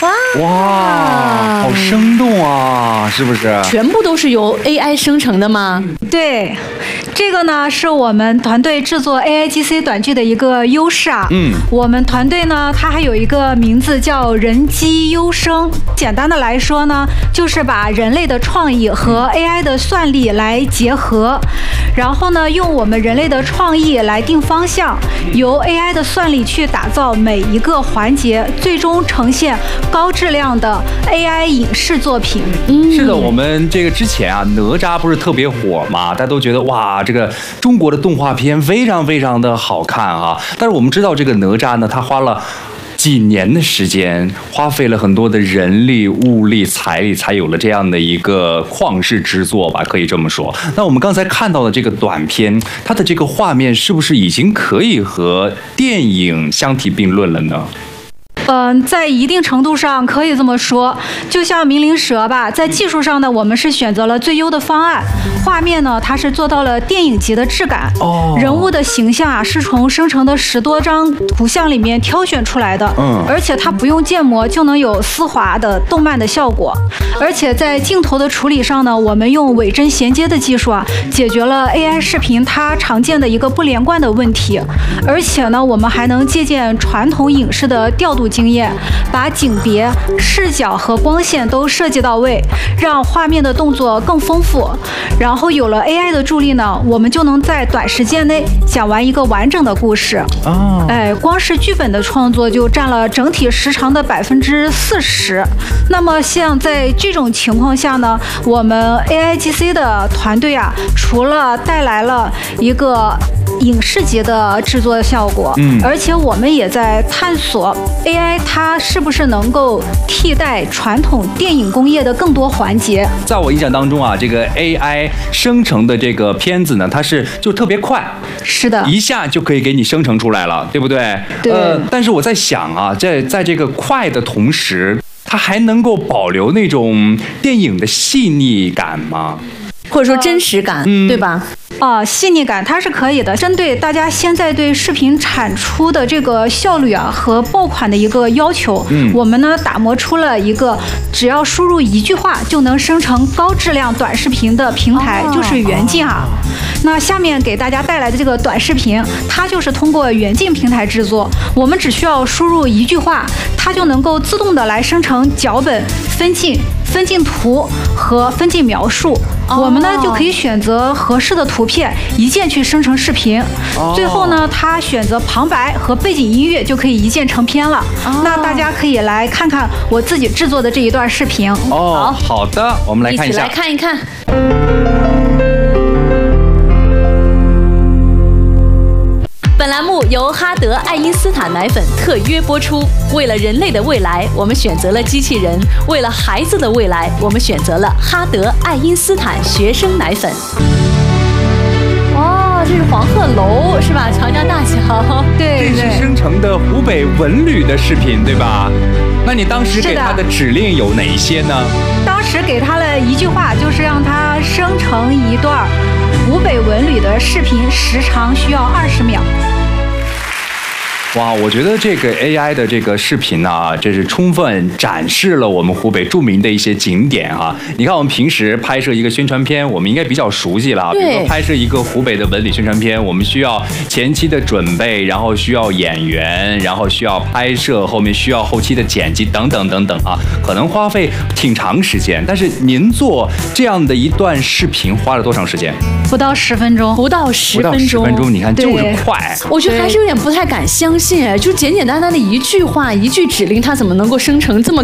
哇，好生动啊，是不是？ 全部都是由 AI 生成的吗？ 对，这个呢是我们团队制作 AIGC 短剧的一个优势啊。我们团队呢，它还有一个名字叫人机优生。简单的来说呢，就是把人类的创意和 AI 的算力来结合，然后呢，用我们人类的创意来定方向，由 AI 的算力去打造每一个环节，最终呈现高质量的 AI 影视作品。 是的，我们这个之前啊，哪吒不是特别火嘛，大家都觉得哇，这个中国的动画片非常非常的好看啊。但是我们知道这个哪吒呢，他花了几年的时间，花费了很多的人力、物力、财力，才有了这样的一个旷世之作吧，可以这么说。那我们刚才看到的这个短片，它的这个画面是不是已经可以和电影相提并论了呢？ 在一定程度上可以这么说，就像明灵蛇吧，在技术上呢，我们是选择了最优的方案，画面呢，它是做到了电影级的质感，人物的形象啊，是从生成的10多张图像里面挑选出来的，而且它不用建模就能有丝滑的动漫的效果，而且在镜头的处理上呢，我们用伪真衔接的技术啊，解决了 AI 视频它常见的一个不连贯的问题，而且呢，我们还能借鉴传统影视的调度经验，把景别、视角和光线都设计到位，让画面的动作更丰富。然后有了 AI 的助力呢，我们就能在短时间内讲完一个完整的故事。光是剧本的创作就占了整体时长的40%。那么像在这种情况下呢，我们 AIGC 的团队啊，除了带来了一个影视级的制作效果，而且我们也在探索 AI 它是不是能够替代传统电影工业的更多环节。 在我印象当中啊，这个 AI 生成的这个片子呢，它是就特别快， 是的， 一下就可以给你生成出来了，对不对？ 对。 但是我在想啊，在这个快的同时，它还能够保留那种电影的细腻感吗？ 或者说真实感，对吧？ 细腻感它是可以的。针对大家现在对视频产出的这个效率啊和爆款的一个要求，我们呢打磨出了一个只要输入一句话就能生成高质量短视频的平台，就是远近啊。那下面给大家带来的这个短视频，它就是通过远近平台制作，我们只需要输入一句话，它就能够自动的来生成脚本、分镜图和分镜描述。我们呢就可以选择合适的图片，一键去生成视频。最后呢，它选择旁白和背景音乐就可以一键成片了。那大家可以来看看我自己制作的这一段视频。 好的，我们来看一下， 一起来看一看。本栏目由哈德爱因斯坦奶粉特约播出。为了人类的未来，我们选择了机器人；为了孩子的未来，我们选择了哈德爱因斯坦学生奶粉。这是黄鹤楼是吧？长江大桥。 对， 这是生成的湖北文旅的视频，对吧？那你当时给他的指令有哪些呢？ 当时给他了一句话，就是让他生成一段湖北文旅的视频，时长需要20秒。 哇，我觉得这个 AI 的这个视频啊，这是充分展示了我们湖北著名的一些景点啊。你看，我们平时拍摄一个宣传片，我们应该比较熟悉了。比如说拍摄一个湖北的文旅宣传片，我们需要前期的准备，然后需要演员，然后需要拍摄，后面需要后期的剪辑等等等等啊，可能花费挺长时间。但是您做这样的一段视频花了多长时间？ 不到10分钟。 不到10分钟， 你看就是快。 我觉得还是有点不太敢相信，就简简单单的一句话、一句指令，它怎么能够生成这么